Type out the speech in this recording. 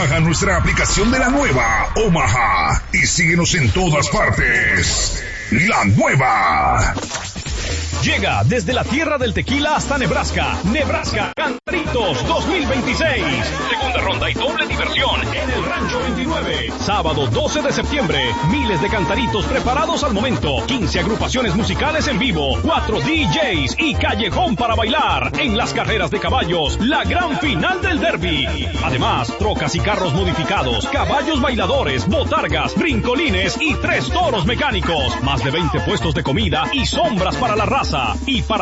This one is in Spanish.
Baja nuestra aplicación de la nueva Omaha y síguenos en todas partes. La nueva. Llega desde la tierra del tequila hasta Nebraska. Nebraska Cantaritos 2026. Segunda ronda y doble diversión en el Rancho 29. Sábado 12 de septiembre. Miles de cantaritos preparados al momento. 15 agrupaciones musicales en vivo. 4 DJs y callejón para bailar. En las carreras de caballos, la gran final del derby. Además, trocas y carros modificados, caballos bailadores, botargas, brincolines y 3 toros mecánicos. Más de 20 puestos de comida y sombras para la raza. Y para